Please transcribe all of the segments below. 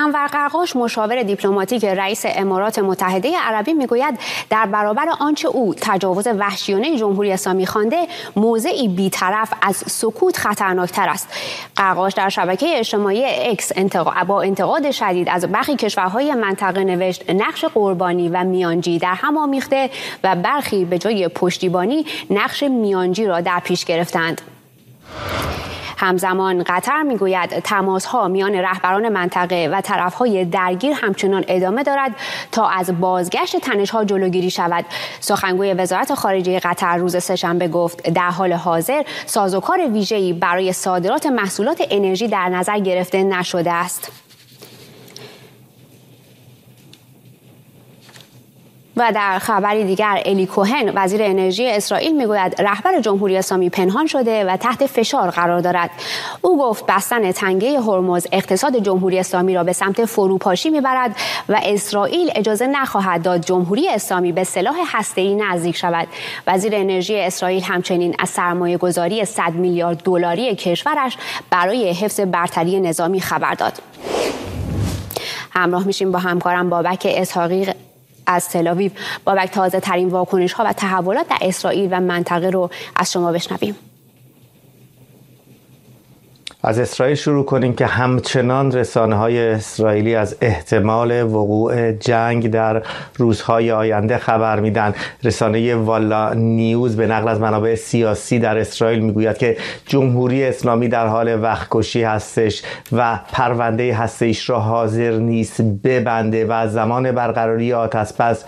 انور قرقاش مشاور دیپلماتیک رئیس امارات متحده عربی میگوید در برابر آنچه او تجاوز وحشیانه جمهوری اسلامی خوانده، موضعی بی‌طرف از سکوت خطرناکتر است. قرقاش در شبکه اجتماعی اکس با انتقاد شدید از برخی کشورهای منطقه نوشت نقش قربانی و میانجی در هم آمیخته و برخی به جای پشتیبانی نقش میانجی را در پیش گرفتند. همزمان قطر میگوید تماس‌ها میان رهبران منطقه و طرف‌های درگیر همچنان ادامه دارد تا از بازگشت تنش‌ها جلوگیری شود. سخنگوی وزارت خارجه قطر روز سه‌شنبه گفت در حال حاضر سازوکار ویژه‌ای برای صادرات محصولات انرژی در نظر گرفته نشده است. و در خبری دیگر الی کوهن وزیر انرژی اسرائیل میگوید رهبر جمهوری اسلامی پنهان شده و تحت فشار قرار دارد. او گفت بستن تنگه هرمز اقتصاد جمهوری اسلامی را به سمت فروپاشی میبرد و اسرائیل اجازه نخواهد داد جمهوری اسلامی به سلاح هسته‌ای نزدیک شود. وزیر انرژی اسرائیل همچنین از سرمایه‌گذاری 100 میلیارد دلاری کشورش برای حفظ برتری نظامی خبر داد. همراه میشیم با همکارم بابک اسحاقی از تل‌آویو. بابک، تازه ترین واکنش ها و تحولات در اسرائیل و منطقه رو از شما بشنویم. از اسرائیل شروع کنیم که همچنان رسانه‌های اسرائیلی از احتمال وقوع جنگ در روزهای آینده خبر میدن. رسانه والا نیوز به نقل از منابع سیاسی در اسرائیل میگوید که جمهوری اسلامی در حال وقت‌کشی هستش و پرونده هسته‌ایش را حاضر نیست ببنده و از زمان برقراری آتش‌بس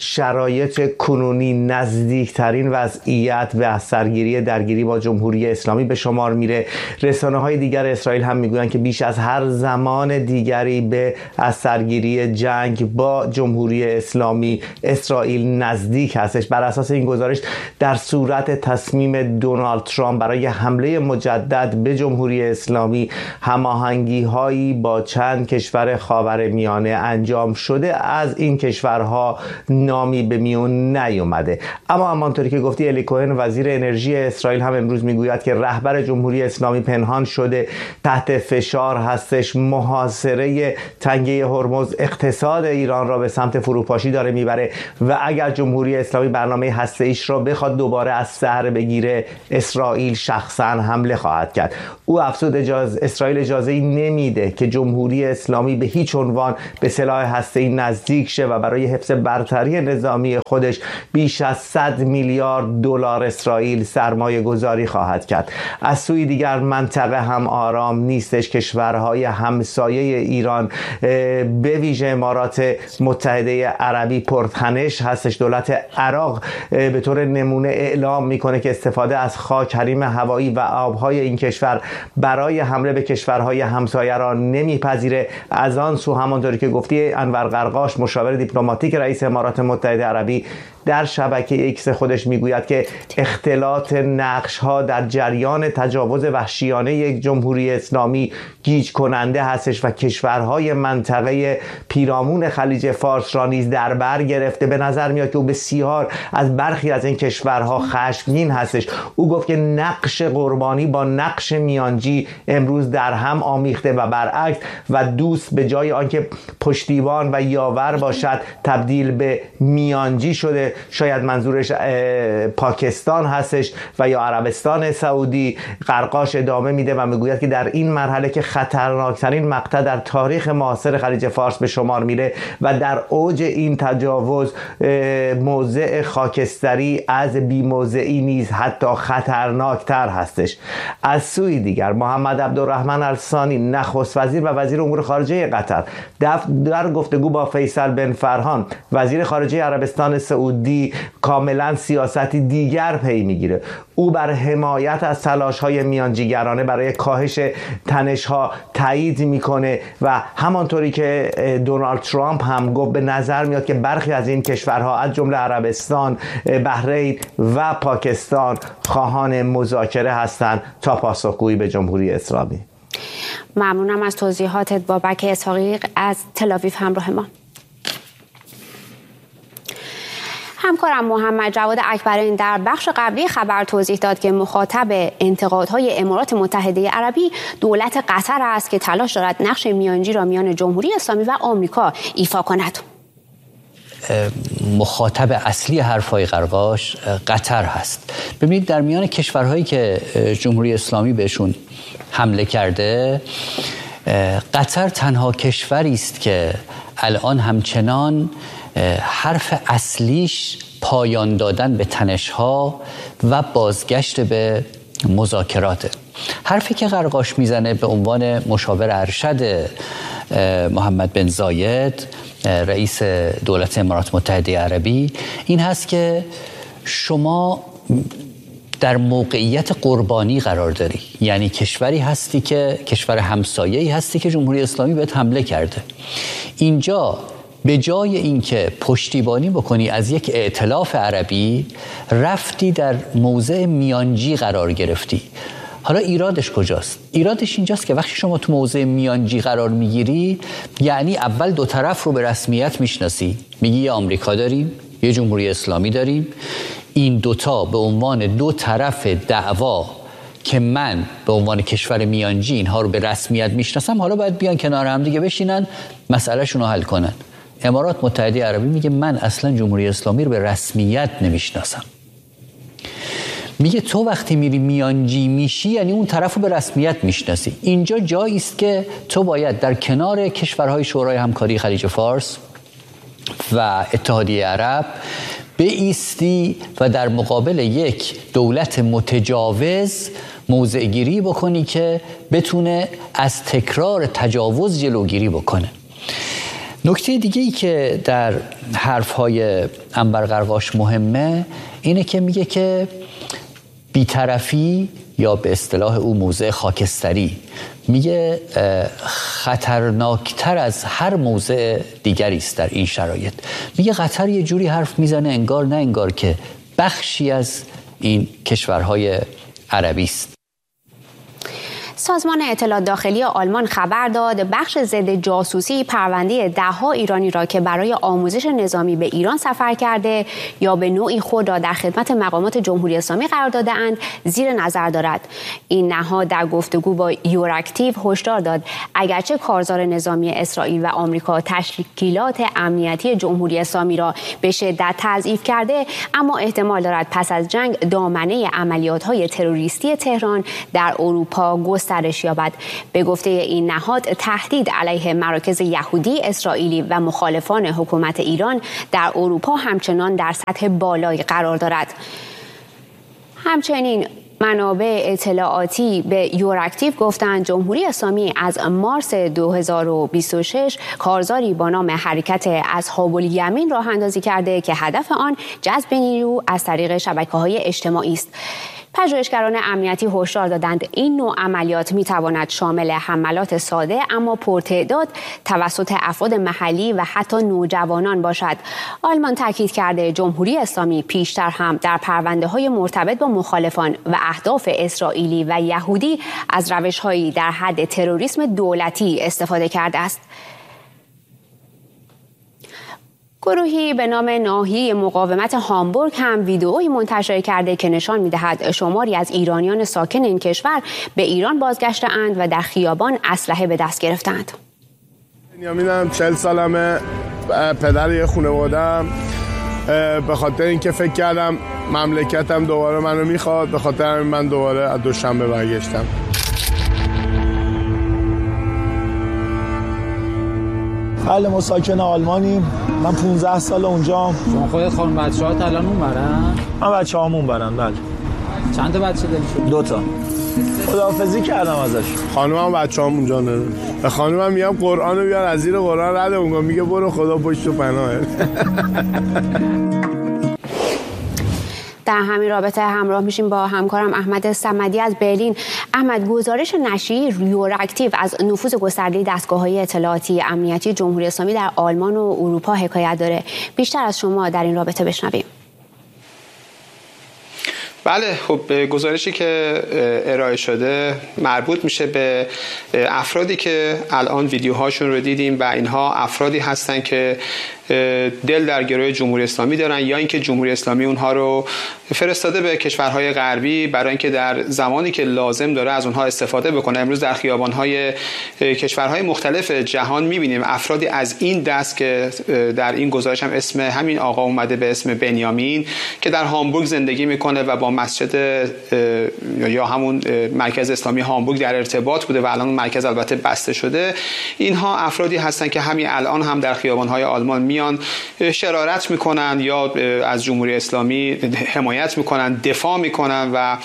شرایط کنونی نزدیکترین وضعیت و سرگیری درگیری با جمهوری اسلامی به شمار میره. رسانه‌های دیگر اسرائیل هم میگویند که بیش از هر زمان دیگری به از سرگیری جنگ با جمهوری اسلامی اسرائیل نزدیک هستش. بر اساس این گزارش در صورت تصمیم دونالد ترامپ برای حمله مجدد به جمهوری اسلامی هماهنگی هایی با چند کشور خاورمیانه انجام شده، از این کشورها نامی به میون نیومده. اما همانطوری که گفتی الی کوهن وزیر انرژی اسرائیل هم امروز میگوید که رهبر جمهوری اسلامی پنهان شده، تحت فشار هستش، محاصره تنگه هرمز اقتصاد ایران را به سمت فروپاشی داره میبره و اگر جمهوری اسلامی برنامه هسته‌ایش را بخواد دوباره از سر بگیره، اسرائیل شخصا حمله خواهد کرد. او افزود اسرائیل اجازه‌ای نمیده که جمهوری اسلامی به هیچ عنوان به سلاح هسته‌ای نزدیک شه و برای حفظ برتری نظامی خودش بیش از 100 میلیارد دلار اسرائیل سرمایه گذاری خواهد کرد. از سوی دیگر منطقه هم آرام نیستش. کشورهای همسایه ایران به ویژه امارات متحده عربی پرتنش هستش. دولت عراق به طور نمونه اعلام میکنه که استفاده از خاک، حریم هوایی و آبهای این کشور برای حمله به کشورهای همسایه را نمیپذیره. از آن سو همانطوری که گفتی انور قرقاش مشاور دیپلماتیک رئیس امارات متحده عربی در شبکه ایکس خودش میگوید که اختلاط نقش ها در جریان تجاوز وحشیانه یک جمهوری اسلامی گیج کننده هستش و کشورهای منطقه پیرامون خلیج فارس را نیز در بر گرفته. به نظر میاد که او بسیار از برخی از این کشورها خشمگین هستش. او گفت که نقش قربانی با نقش میانجی امروز در هم آمیخته و برعکس و دوست به جای آنکه پشتیبان و یاور باشد تبدیل به میانجی شده. شاید منظورش پاکستان هستش و یا عربستان سعودی. قرقاش ادامه میده و میگوید که در این مرحله که خطرناکترین مقطع در تاریخ معاصر خلیج فارس به شمار میره و در اوج این تجاوز موضع خاکستری از بی موضعی نیز حتی خطرناکتر هستش. از سوی دیگر محمد عبدالرحمن الثانی نخست وزیر و وزیر امور خارجه قطر در گفتگو با فیصل بن فرهان وزیر خارجه عربستان سعودی کاملا سیاستی دیگر پی میگیره. او بر حمایت از تلاش‌های میانجیگرانه برای کاهش تنش‌ها تایید میکنه و همانطوری که دونالد ترامپ هم گفت به نظر میاد که برخی از این کشورها از جمله عربستان، بحرین و پاکستان خواهان مذاکره هستند تا پاسخگویی به جمهوری اسلامی. ممنونم از توضیحاتت بابک اسحاقی از تل‌آویو همراه ما. همکارم محمد جواد اکبرین در بخش قبلی خبر توضیح داد که مخاطب انتقادهای امارات متحده عربی دولت قطر است که تلاش دارد نقش میانجی را میان جمهوری اسلامی و آمریکا ایفا کند. مخاطب اصلی حرفای قرقاش قطر هست. ببینید در میان کشورهایی که جمهوری اسلامی بهشون حمله کرده، قطر تنها کشوری است که الان همچنان حرف اصلیش پایان دادن به تنش‌ها و بازگشت به مذاکراته. حرفی که قرقاش میزنه به عنوان مشاور ارشد محمد بن زاید رئیس دولت امارات متحده عربی این هست که شما در موقعیت قربانی قرار داری، یعنی کشوری هستی که کشور همسایه‌ای هستی که جمهوری اسلامی بهت حمله کرده. اینجا به جای اینکه پشتیبانی بکنی از یک ائتلاف عربی، رفتی در موضع میانجی قرار گرفتی. حالا ایرادش کجاست؟ ایرادش اینجاست که وقتی شما تو موضع میانجی قرار میگیری، یعنی اول دو طرف رو به رسمیت میشناسی، میگی یه آمریکا داریم، یه جمهوری اسلامی داریم، این دوتا به عنوان دو طرف دعوا که من به عنوان کشور میانجی اینها رو به رسمیت میشناسم، حالا باید بیان کنار هم دیگه بشینن مسئله شون رو حل کنن. امارات متحده عربی میگه من اصلا جمهوری اسلامی رو به رسمیت نمیشناسم. میگه تو وقتی میری میانجی میشی یعنی اون طرف رو به رسمیت میشناسی. اینجا جایی است که تو باید در کنار کشورهای شورای همکاری خلیج فارس و اتحادیه عرب بایستی و در مقابل یک دولت متجاوز موضع گیری بکنی که بتونه از تکرار تجاوز جلوگیری بکنه. نکته دیگه‌ای که در حرف‌های عنبر قرقاش مهمه اینه که میگه که بی‌طرفی یا به اصطلاح او موضع خاکستری، میگه خطرناکتر از هر موضع دیگری است در این شرایط. میگه قطر یه جوری حرف میزنه انگار نه انگار که بخشی از این کشورهای عربی است. سازمان اطلاعات داخلی آلمان خبر داد بخش ضد جاسوسی پرونده ده‌ها ایرانی را که برای آموزش نظامی به ایران سفر کرده یا به نوعی خود را در خدمت مقامات جمهوری اسلامی قرار داده‌اند زیر نظر دارد. این نهاد در گفتگو با یوراکتیو هشدار داد اگرچه کارزار نظامی اسرائیل و آمریکا تشکیلات امنیتی جمهوری اسلامی را به شدت تضعیف کرده، اما احتمال دارد پس از جنگ دامنه عملیات‌های تروریستی تهران در اروپا گسترش یابد. به گفته این نهاد تهدید علیه مراکز یهودی، اسرائیلی و مخالفان حکومت ایران در اروپا همچنان در سطح بالایی قرار دارد. همچنین منابع اطلاعاتی به یوراکتیو گفتند جمهوری اسلامی از مارس 2026 کارزاری با نام حرکت اصحاب الیمین راه اندازی کرده که هدف آن جذب نیرو از طریق شبکه‌های اجتماعی است. پژوهشگران امنیتی هشدار دادند این نوع عملیات میتواند شامل حملات ساده اما پرتعداد توسط افراد محلی و حتی نوجوانان باشد. آلمان تاکید کرده جمهوری اسلامی پیشتر هم در پرونده‌های مرتبط با مخالفان و اهداف اسرائیلی و یهودی از روش‌هایی در حد تروریسم دولتی استفاده کرده است. گروهی به نام ناحیه مقاومت هامبورگ هم ویدئویی منتشر کرده که نشان می‌دهد شماری از ایرانیان ساکن این کشور به ایران بازگشته‌اند و در خیابان اسلحه به دست گرفتند. بنیامینم 40 سالمه، پدر یه خانواده‌ام. به خاطر اینکه فکر کردم مملکتم دوباره منو میخواد، به خاطر من دوباره از دوشنبه برگشتم. بله ما ساکن آلمانیم. من 15 سال اونجام. شما خودت خانم بچه‌هات الان اون برن؟ من بچه‌هام اون برن. بله. چند تا بچه داری شما؟ 2 تا. خداحافظی کردم ازش. خانومم بچه‌هام اونجا نه. به خانومم میگم قرآنو بیار از زیر قرآن رد اونجا، میگه برو خدا پشت و پناهه. در همین رابطه همراه میشیم با همکارم احمد صمدی از برلین. احمد، گزارش نشریه یوراکتیو از نفوذ گسترده دستگاه‌های اطلاعاتی امنیتی جمهوری اسلامی در آلمان و اروپا حکایت داره. بیشتر از شما در این رابطه بشنویم. بله، خب گزارشی که ارائه شده مربوط میشه به افرادی که الان ویدیوهاشون رو دیدیم و اینها افرادی هستن که دل در گروه جمهوری اسلامی دارن یا اینکه جمهوری اسلامی اونها رو فرستاده به کشورهای غربی برای اینکه در زمانی که لازم داره از اونها استفاده بکنه. امروز در خیابان‌های کشورهای مختلف جهان می‌بینیم افرادی از این دست که در این گزارش هم اسم همین آقا اومده به اسم بنیامین که در هامبورگ زندگی میکنه و با مسجد یا همون مرکز اسلامی هامبورگ در ارتباط بوده و الان مرکز البته بسته شده. اینها افرادی هستن که همین الان هم در خیابان‌های آلمان میان شرارت میکنن یا از جمهوری اسلامی حمایت میکنن، دفاع میکنن و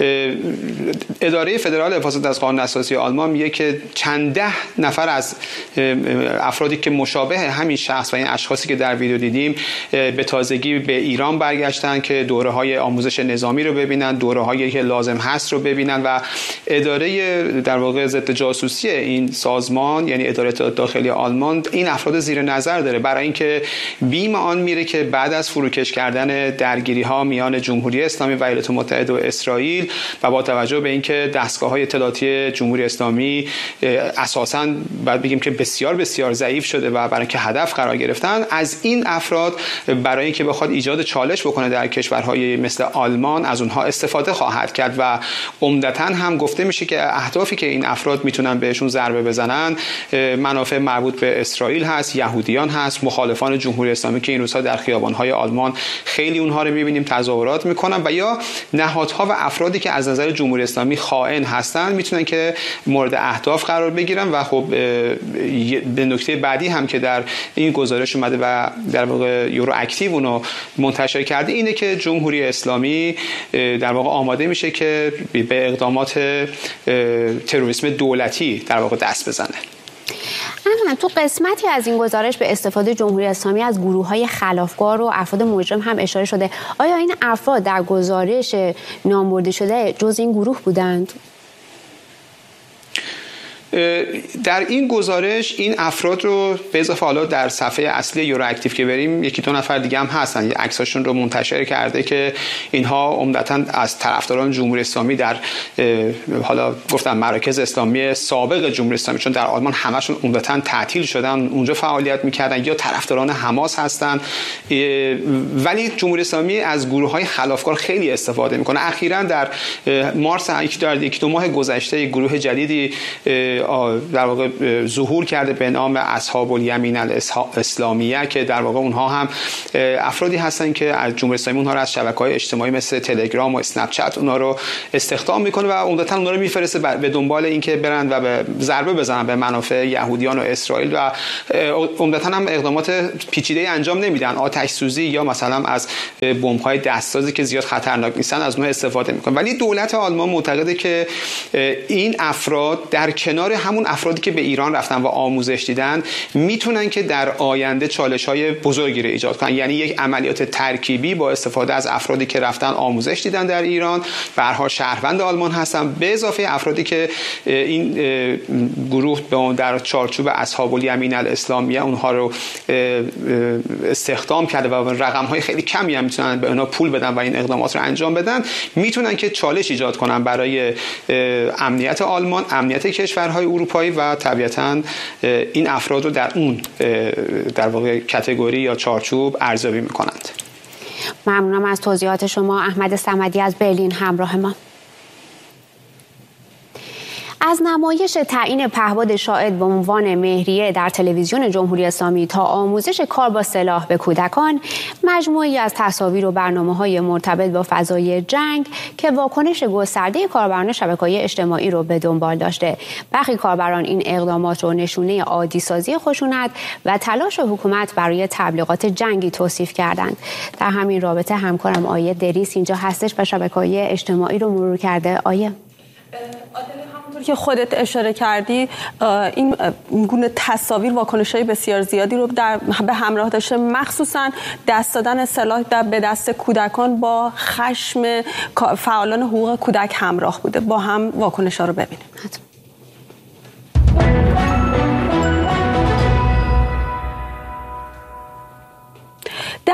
اداره فدرال حفاظت از قانون اساسی آلمان میگه که چند ده نفر از افرادی که مشابه همین شخص و این اشخاصی که در ویدیو دیدیم به تازگی به ایران برگشتن که دوره‌های آموزش نظامی رو ببینن، دوره‌هایی که لازم هست رو ببینن و اداره در واقع ضد جاسوسی این سازمان یعنی اداره داخلی آلمان این افراد زیر نظر داره برای اینکه بیم آن میره که بعد از فروکش کردن درگیری‌ها میان جمهوری اسلامی و ایالات متحده و اسرائیل و با توجه به اینکه دستگاه‌های اطلاعاتی جمهوری اسلامی اساساً باید بگیم که بسیار بسیار ضعیف شده و برای اینکه هدف قرار گرفتن از این افراد برای اینکه بخواد ایجاد چالش بکنه در کشورهای مثل آلمان از اونها استفاده خواهد کرد و عمدتاً هم گفته میشه که اهدافی که این افراد میتونن بهشون ضربه بزنن منافع مربوط به اسرائیل هست، یهودیان هست، مخالفان جمهوری اسلامی که این روزها در خیابان‌های آلمان خیلی اونها رو میبینیم تظاهرات میکنن و یا نهادها و افرادی که از نظر جمهوری اسلامی خائن هستن میتونن که مورد اهداف قرار بگیرن و خب به نکته بعدی هم که در این گزارش اومده و در واقع یورو اکتیو اونو منتشر کرده اینه که جمهوری اسلامی در واقع آماده میشه که به اقدامات تروریسم دولتی در واقع دست بزنه. تو قسمتی از این گزارش به استفاده جمهوری اسلامی از گروه‌های خلافکار و افراد مجرم هم اشاره شده. آیا این افراد در گزارش نام برده شده جز این گروه بودند؟ در این گزارش این افراد رو به اضافه حالا در صفحه اصلی یورو اکتیو که بریم یکی دو نفر دیگه هم هستن، یه عکساشون رو منتشر کرده که اینها عمدتاً از طرفداران جمهوری اسلامی در حالا گفتم مراکز اسلامی سابق جمهوری اسلامی چون در آلمان همشون عمدتاً تعطیل شدن اونجا فعالیت میکردن یا طرفداران حماس هستن ولی جمهوری اسلامی از گروه‌های خلافکار خیلی استفاده میکنه. اخیراً در مارس یک دو ماه گذشته گروه جدیدی در واقع ظهور کرده به نام اصحاب الیمین الاسلامیه که در واقع اونها هم افرادی هستن که از جمهوری اسلامی اونها رو از شبکه‌های اجتماعی مثل تلگرام و اسنپ چت اونها رو استخدام میکنه و عمدتاً اونها رو میفرسته به دنبال اینکه برن و به ضربه بزنن به منافع یهودیان و اسرائیل و عمدتاً هم اقدامات پیچیده‌ای انجام نمیدن، آتش سوزی یا مثلا از بمب‌های دستسازی که زیاد خطرناک نیستن از اونها استفاده میکنه. ولی دولت آلمان معتقده که این افراد در کنار همون افرادی که به ایران رفتن و آموزش دیدن میتونن که در آینده چالش‌های بزرگی رو ایجاد کنن، یعنی یک عملیات ترکیبی با استفاده از افرادی که رفتن آموزش دیدن در ایران به هر حال شهروند آلمان هستن به اضافه افرادی که این گروه در چارچوب اصحاب الیمین الاسلامیه اونها رو استخدام کرده و رقم‌های خیلی کمی هم میتونن به اونها پول بدن و این اقدامات رو انجام بدن میتونن که چالش ایجاد کنن برای امنیت آلمان، امنیت کشورهای اروپایی و طبیعتاً این افراد رو در اون در واقع کاتگوری یا چارچوب ارزیابی میکنند. ممنونم از توضیحات شما. احمد صمدی از برلین همراه ما. از نمایش تعیین پهباد شاهد به عنوان مهریه در تلویزیون جمهوری اسلامی تا آموزش کار با سلاح به کودکان، مجموعی از تصاویر و برنامه‌های مرتبط با فضای جنگ که واکنش گسترده کاربران شبکه‌های اجتماعی رو به دنبال داشته. برخی کاربران این اقدامات رو نشونه عادی‌سازی خشونت و تلاش حکومت برای تبلیغات جنگی توصیف کردند. در همین رابطه همکارم آیه دریس اینجا هستش و شبکه‌های اجتماعی رو مرور کرده. آیه همونطور که خودت اشاره کردی این گونه تصاویر واکنش‌های بسیار زیادی رو به همراه داشته، مخصوصاً دست دادن سلاح به دست کودکان با خشم فعالان حقوق کودک همراه بوده. با هم واکنش‌ها رو ببینیم. در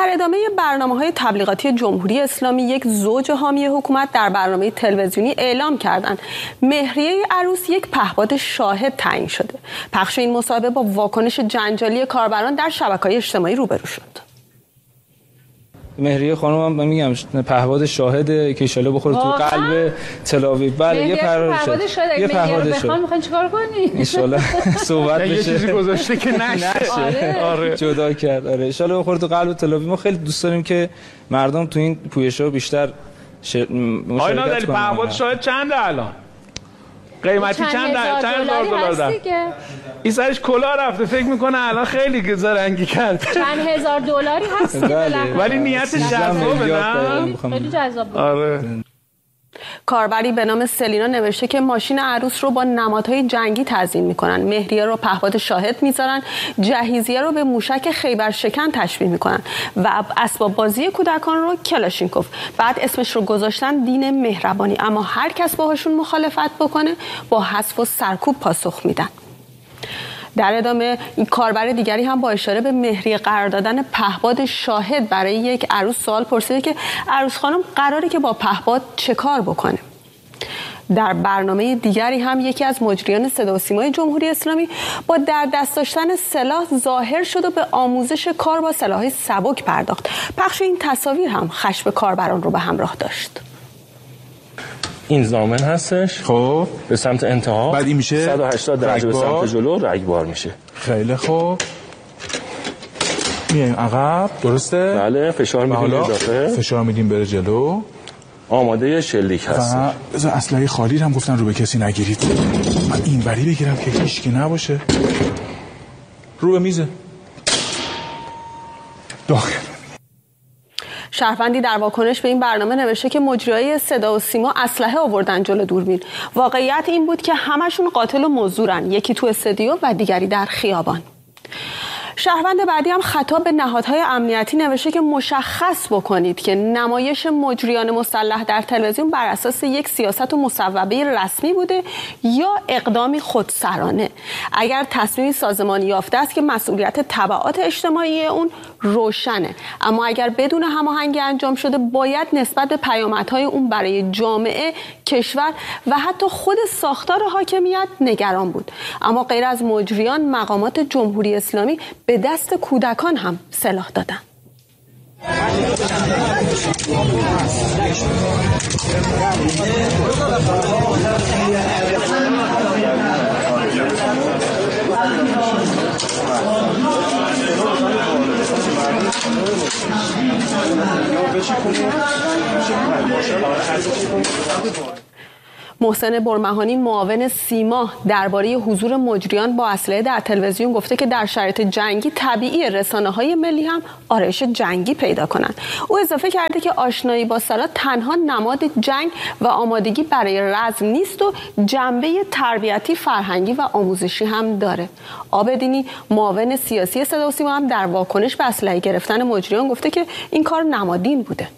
در ادامه برنامه‌های تبلیغاتی جمهوری اسلامی، یک زوج حامی حکومت در برنامه تلویزیونی اعلام کردند مهریه عروس یک پهپاد شاهد تعیین شده. پخش این مصاحبه با واکنش جنجالی کاربران در شبکه‌های اجتماعی روبرو شد. مهریه خانم هم میگم پهپاد شاهده که ان بخوره تو قلب تل‌آویو. بله یه پهپاد شاهده. یه پهپاد شاهده. میخواین چیکار کنی؟ ان صحبت بشه. یه چیزی گذاشته که نشه. آره. جدا کرد. آره. ان بخوره تو قلب تل‌آویو. ما خیلی دوست داریم که مردم تو این پویش‌ها بیشتر مشارکت کنن. پهپاد شاهد چنده الان؟ قیمتی چند $1000 ده؟ این سرش کلاه رفته، فکر میکنه الان خیلی زرنگی کرد. چند هزار دلاری هست ولی نیتش جذابه نه؟ خیلی جذابه. آره. کاربری به نام سلینا نوشته که ماشین عروس رو با نمادهای جنگی تزیین میکنن، مهریه رو پهپاد شاهد میذارن، جهیزیه رو به موشک خیبر شکن تشبیه میکنن و اسباب بازی کودکان رو کلاشینکوف. بعد اسمش رو گذاشتن دین مهربانی، اما هر کس باهاشون مخالفت بکنه با حذف و سرکوب پاسخ میدن. در ادامه این کاربر دیگری هم با اشاره به مهریه قرار دادن پهپاد شاهد برای یک عروس سوال پرسیده که عروس خانم قراره که با پهپاد چه کار بکنه. در برنامه دیگری هم یکی از مجریان صدا و سیمای جمهوری اسلامی با در دست داشتن سلاح ظاهر شد و به آموزش کار با سلاح‌های سبک پرداخت. پخش این تصاویر هم خشم کاربران رو به همراه داشت. این ضامن هستش، خب به سمت انتها، بعد این میشه 180 درجه به سمت جلو رگبار میشه. خیلی خوب، میایم عقب، درسته؟ بله، فشار میدیم اضافه، فشار میدیم بره جلو. آماده شلیک هست. بذار اسلحه خالی هم گفتن رو به کسی نگیرید. من این بری بگیرم که هیچکی نباشه. رو به میزه. داخل. شهروندی در واکنش به این برنامه نوشته که مجریای صدا و سیما اسلحه آوردن جلو دوربین. واقعیت این بود که همشون قاتل و مزدورن، یکی تو استودیو و دیگری در خیابان. شهروند بعدی هم خطاب به نهادهای امنیتی نوشته که مشخص بکنید که نمایش مجریان مسلح در تلویزیون بر اساس یک سیاست و مصوبه رسمی بوده یا اقدامی خودسرانه. اگر تصمیمی سازمانی یافته است که مسئولیت تبعات اجتماعی اون روشنه، اما اگر بدون هماهنگی انجام شده باید نسبت به پیامدهای اون برای جامعه، کشور و حتی خود ساختار حاکمیت نگران بود. اما غیر از مجریان، مقامات جمهوری اسلامی به دست کودکان هم سلاح دادن. محسن برمهانی معاون سیما درباره حضور مجریان با اسلحه در تلویزیون گفته که در شرایط جنگی طبیعی رسانه‌های ملی هم آرایش جنگی پیدا کنند. او اضافه کرده که آشنایی با سلاح تنها نماد جنگ و آمادگی برای رزم نیست و جنبه تربیتی، فرهنگی و آموزشی هم داره. عابدینی معاون سیاسی صدا و سیما هم در واکنش به اسلحه گرفتن مجریان گفته که این کار نمادین بوده.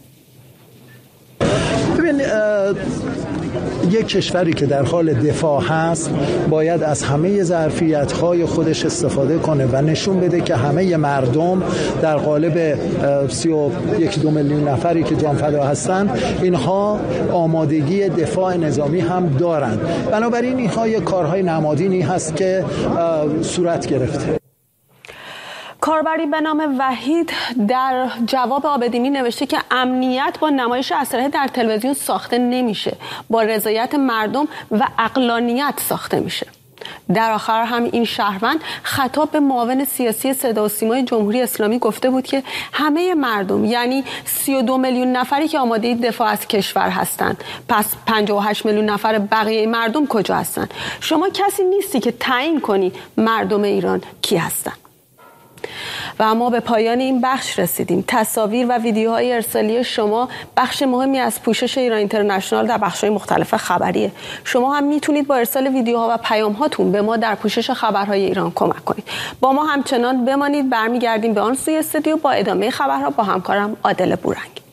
یک کشوری که در حال دفاع هست باید از همه ظرفیت‌های خودش استفاده کنه و نشون بده که همه مردم در قالب 31-2 میلیون نفری که جانفدا هستن اینها آمادگی دفاع نظامی هم دارن. بنابراین اینها یک کارهای نمادینی هست که صورت گرفته. کاربری به نام وحید در جواب عابدینی نوشته که امنیت با نمایش اسلحه در تلویزیون ساخته نمیشه، با رضایت مردم و عقلانیت ساخته میشه. در آخر هم این شهروند خطاب به معاون سیاسی صدا و سیمای جمهوری اسلامی گفته بود که همه مردم، یعنی 32 میلیون نفری که آماده دفاع از کشور هستند، پس 58 میلیون نفر بقیه مردم کجا هستند؟ شما کسی نیستی که تعیین کنی مردم ایران کی هستند. و اما به پایان این بخش رسیدیم. تصاویر و ویدیوهای ارسالی شما بخش مهمی از پوشش ایران اینترنشنال در بخش‌های مختلف خبریه. شما هم میتونید با ارسال ویدیوها و پیام‌هاتون به ما در پوشش خبرهای ایران کمک کنید. با ما همچنان بمانید. برمیگردیم به آن سوی استودیو با ادامه خبرها با همکارم عادل بورنگ.